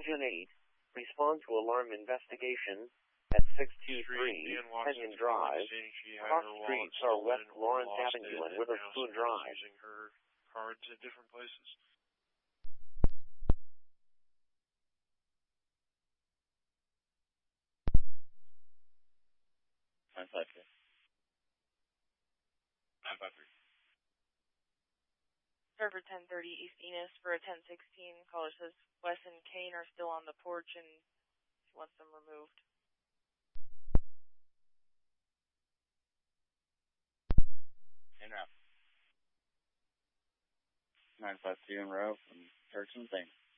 Engine 8, respond to alarm investigation at 623 Kenyon Drive. Cross streets are West Lawrence Avenue and Witherspoon Drive. Using her cards at different places. Server 1030 East Enos for a 1016. Caller says Wes and Kane are still on the porch and she wants them removed. In route. 952 in row from Turks and things.